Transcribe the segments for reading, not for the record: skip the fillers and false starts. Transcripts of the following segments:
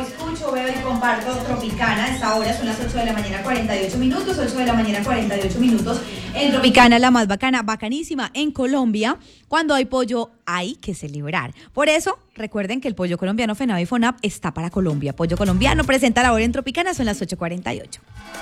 escucho, veo y comparto Tropicana. A esta hora son las 8 de la mañana 48 minutos, 8 de la mañana 48 minutos. En Tropicana, la más bacana, bacanísima en Colombia. Cuando hay pollo, hay que celebrar. Por eso, recuerden que el pollo colombiano FENAVI y FONAP está para Colombia. Pollo colombiano presenta la hora en Tropicana, son las 8:48.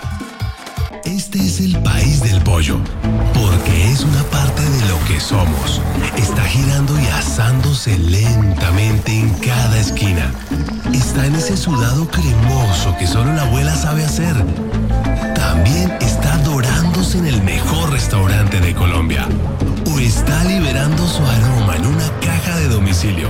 Este es el país del pollo, porque es una parte de lo que somos. Está girando y asándose lentamente en cada esquina. Está en ese sudado cremoso que solo la abuela sabe hacer. También está dorándose en el mejor restaurante de Colombia. O está liberando su aroma en una caja de domicilio.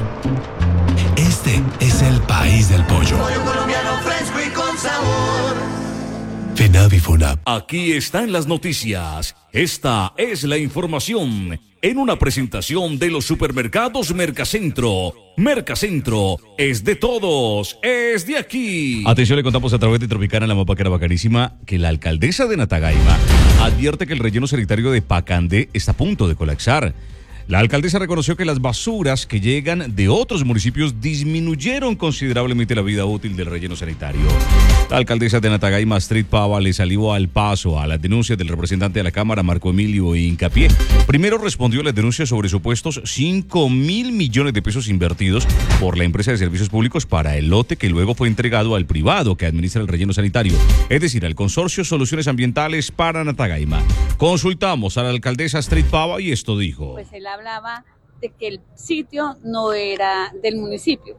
Este es el país del pollo. Pollo colombiano fresco y con sabor. FENAVI FONAP. Aquí están las noticias. Esta es la información en una presentación de los supermercados Mercacentro. Mercacentro es de todos, es de aquí. Atención, le contamos a través de Tropicana, la mapa que era bacanísima, que la alcaldesa de Natagaima advierte que el relleno sanitario de Pacandé está a punto de colapsar. La alcaldesa reconoció que las basuras que llegan de otros municipios disminuyeron considerablemente la vida útil del relleno sanitario. La alcaldesa de Natagaima, Astrid Pava, le salió al paso a las denuncias del representante de la Cámara, Marco Emilio Hincapié. Primero respondió a las denuncias sobre supuestos 5.000 millones de pesos invertidos por la empresa de servicios públicos para el lote que luego fue entregado al privado que administra el relleno sanitario, es decir, al Consorcio Soluciones Ambientales para Natagaima. Consultamos a la alcaldesa Astrid Pava y esto dijo. Pues él hablaba de que el sitio no era del municipio.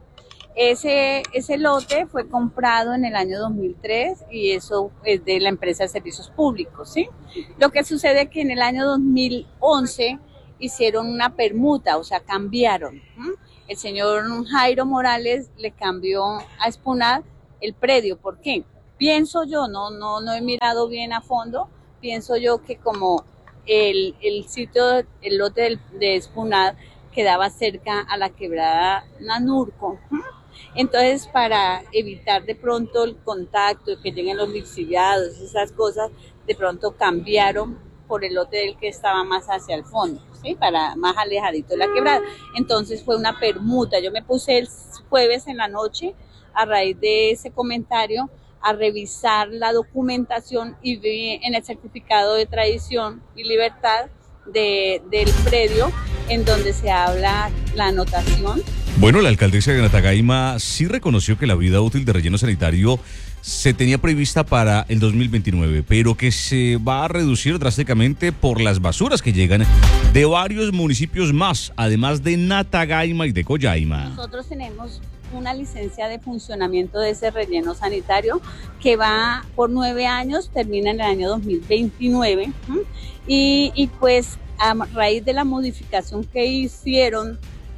Ese lote fue comprado en el año 2003 y eso es de la empresa de servicios públicos, ¿sí? Lo que sucede es que en el año 2011 hicieron una permuta, o sea, cambiaron. El señor Jairo Morales le cambió a Spunad el predio. ¿Por qué? Pienso yo, no he mirado bien a fondo, pienso yo que como el sitio, el lote de Spunad quedaba cerca a la quebrada Nanurco. Entonces, para evitar de pronto el contacto, que lleguen los lixiviados, esas cosas, de pronto cambiaron por el lote del que estaba más hacia el fondo, ¿sí? Para más alejadito de la quebrada. Entonces fue una permuta. Yo me puse el jueves en la noche, a raíz de ese comentario, a revisar la documentación y vi en el certificado de tradición y libertad del predio en donde se habla la anotación. Bueno, la alcaldesa de Natagaima sí reconoció que la vida útil de relleno sanitario se tenía prevista para el 2029, pero que se va a reducir drásticamente por las basuras que llegan de varios municipios más, además de Natagaima y de Collaima. Nosotros tenemos una licencia de funcionamiento de ese relleno sanitario que va por 9 años, termina en el año 2029 y pues a raíz de la modificación que hicieron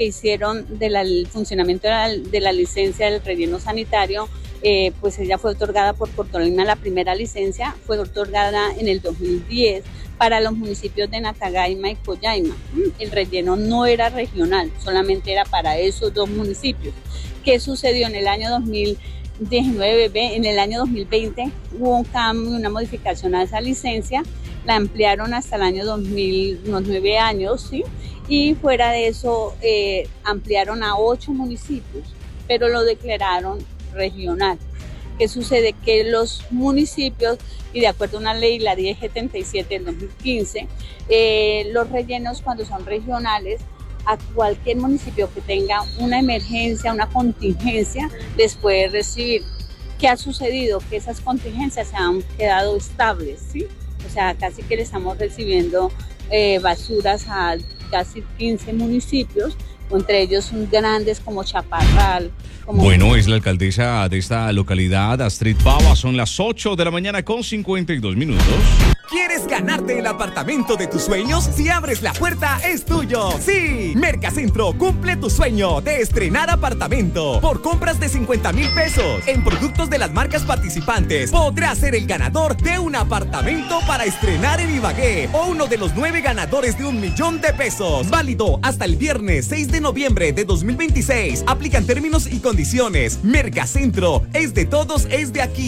del funcionamiento de la licencia del relleno sanitario, pues ella fue otorgada por Cortolima. La primera licencia fue otorgada en el 2010 para los municipios de Natagaima y Collaima. El relleno no era regional, solamente era para esos dos municipios. ¿Qué sucedió en el año 2019? En el año 2020 hubo un cambio, una modificación a esa licencia, la ampliaron hasta el año 2000, unos 9 años, ¿sí? Y fuera de eso ampliaron a 8 municipios, pero lo declararon regional. ¿Qué sucede? Que los municipios, y de acuerdo a una ley, la 1077 del 2015, los rellenos cuando son regionales, a cualquier municipio que tenga una emergencia, una contingencia, les puede recibir. ¿Qué ha sucedido? Que esas contingencias se han quedado estables, ¿sí? O sea, casi que le estamos recibiendo basuras a casi 15 municipios, entre ellos grandes como Chaparral. Bueno, es la alcaldesa de esta localidad, Astrid Pava. Son las 8 de la mañana con 52 minutos. ¿Quieres ganarte el apartamento de tus sueños? Si abres la puerta, es tuyo. ¡Sí! Mercacentro cumple tu sueño de estrenar apartamento. Por compras de 50,000 pesos en productos de las marcas participantes, podrás ser el ganador de un apartamento para estrenar en Ibagué o uno de los 9 ganadores de 1,000,000 de pesos. Válido hasta el viernes 6 de noviembre de 2026. Aplican términos y condiciones. Mercacentro es de todos, es de aquí.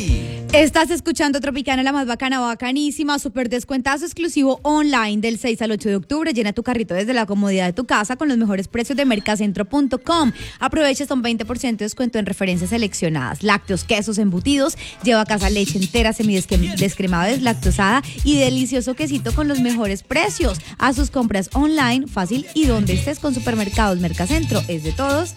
Estás escuchando Tropicana, la más bacana, bacanísima, súper descuentazo exclusivo online del 6 al 8 de octubre. Llena tu carrito desde la comodidad de tu casa con los mejores precios de mercacentro.com. Aprovecha hasta un 20% de descuento en referencias seleccionadas. Lácteos, quesos, embutidos. Lleva a casa leche entera, semidescremada, deslactosada y delicioso quesito con los mejores precios. Haz sus compras online, fácil y donde estés con Supermercados Mercacentro. Es de todos